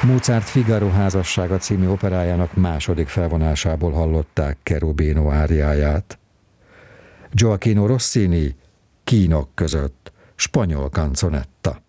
Mozart Figaro házassága című operájának második felvonásából hallották Cherubino áriáját. Gioachino Rossini Kínok között, spanyol kanconetta.